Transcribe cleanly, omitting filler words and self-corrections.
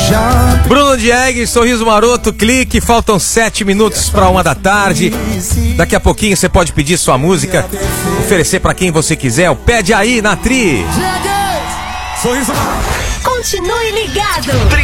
Bruno Diegues, Sorriso Maroto, clique. Faltam 7 minutos para 1 da tarde. Daqui a pouquinho você pode pedir sua música, oferecer para quem você quiser. Pede aí na Tri. Continue ligado.